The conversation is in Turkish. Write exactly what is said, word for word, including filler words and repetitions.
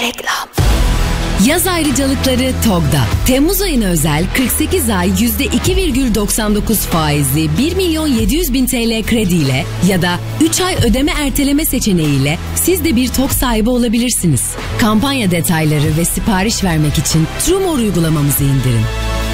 Reklam. Yaz ayrıcalıkları TOG'da. Temmuz ayına özel kırk sekiz ay yüzde iki virgül doksan dokuz faizli bir milyon yedi yüz bin T L krediyle ya da üç ay ödeme erteleme seçeneğiyle siz de bir TOG sahibi olabilirsiniz. Kampanya detayları ve sipariş vermek için TrueMore uygulamamızı indirin.